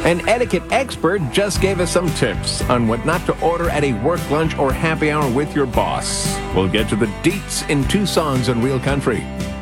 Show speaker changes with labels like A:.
A: An etiquette expert just gave us some tips on what not to order at a work lunch or happy hour with your boss. We'll get to the deets in 2 songs on Real Country.